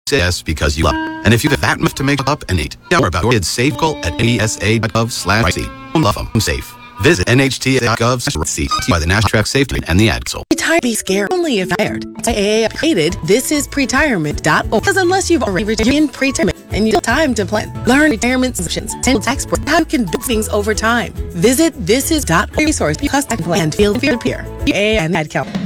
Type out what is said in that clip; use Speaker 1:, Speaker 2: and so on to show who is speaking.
Speaker 1: yes because you love. And if you have that enough to make up and eat, more about your kids' safe goal at nesa.gov/IC. Love them safe. Visit nhta.gov/see by the National Track Safety and the Ad Council.
Speaker 2: Retire, be scared only if hired. IAA created thisispretirement.org because unless you've already retired in pre-retirement and you have time to plan, learn retirement solutions, and expert how you can do things over time. Visit thisis.org resource because and feel peer and Ad Council.